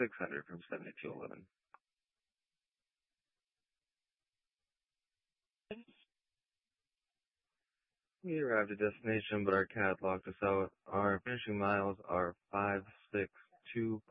600 from 7211. We arrived at destination, but our cab locked us out. Our finishing miles are 562